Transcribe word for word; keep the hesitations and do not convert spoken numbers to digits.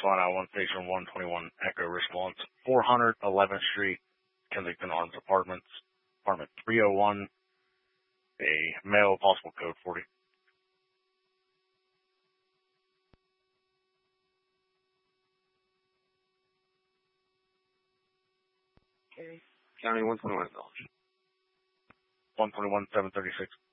flying out one station one twenty-one Echo response, four hundred eleventh Street, Kensington Arms Apartments, apartment three oh one, a male, possible code forty. Okay. County one twenty-one Village. one twenty-one seven thirty-six.